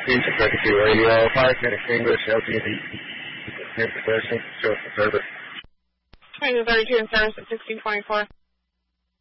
frequency radio, fire can extinguish, LTV, position, show us the service. 32 in service at 1624.